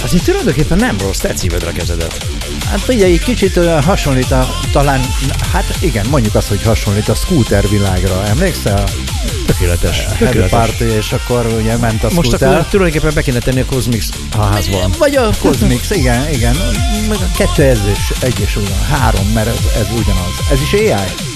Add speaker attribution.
Speaker 1: Azért tulajdonképpen nem rossz, te szívedre kezedet.
Speaker 2: Hát figyelj, egy kicsit hasonlít talán, hát igen, mondjuk azt, hogy hasonlít a scooter világra. Emlékszel?
Speaker 1: Tökéletes.
Speaker 2: Happy Party, és akkor ugye ment a
Speaker 1: Most
Speaker 2: scooter.
Speaker 1: akkor tulajdonképpen be kéne tenni a Cosmix a házban.
Speaker 2: Vagy a Cosmix, igen. Meg a 2 ez is ugyan, 3, mert ez ugyanaz. Ez is AI?